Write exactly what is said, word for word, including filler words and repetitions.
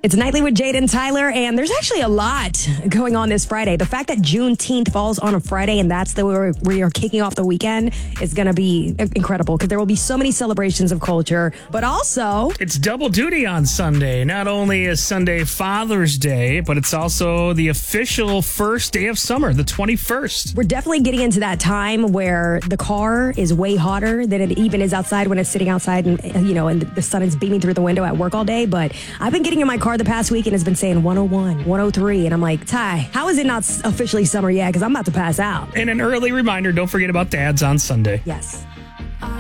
It's Nightly with Jade and Tyler, and there's actually a lot going on this Friday. The fact that Juneteenth falls on a Friday, and that's the where we are kicking off the weekend, is going to be incredible because there will be so many celebrations of culture, but also... It's double duty on Sunday. Not only is Sunday Father's Day, but it's also the official first day of summer, the twenty-first. We're definitely getting into that time where the car is way hotter than it even is outside when it's sitting outside and, you know, and the sun is beaming through the window at work all day, but I've been getting in my car the past week and it's been saying one oh one, one oh three, and I'm like, Ty, how is it not officially summer yet? Because I'm about to pass out. And an early reminder, don't forget about dads on Sunday. Yes.